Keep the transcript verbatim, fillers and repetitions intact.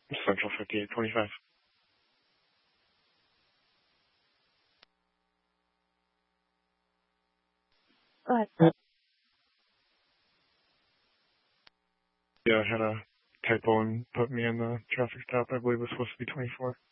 Central fifty-eight twenty-five. Go ahead, sir. Yeah, I had a typo and put me in the traffic stop. I believe it was supposed to be twenty-four.